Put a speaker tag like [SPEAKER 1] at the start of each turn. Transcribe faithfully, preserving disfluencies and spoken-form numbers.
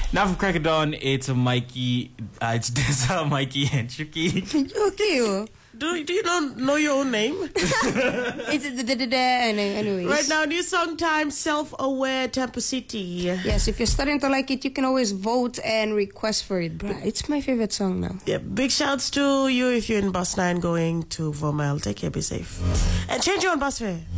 [SPEAKER 1] Now from Crack of Dawn, it's Mikey, uh, it's Dessa, Mikey, and Tricky.
[SPEAKER 2] Okay.
[SPEAKER 3] Do, do you don't know your own name?
[SPEAKER 2] It's the anyways.
[SPEAKER 3] Right now, new song time, Self-Aware, Tempo City.
[SPEAKER 2] Yes, if you're starting to like it, you can always vote and request for it. Bruh, it's my favorite song now.
[SPEAKER 3] Yeah, big shouts to you if you're in Bus nine going to Vomel. Take care, be safe. And change your own bus fare.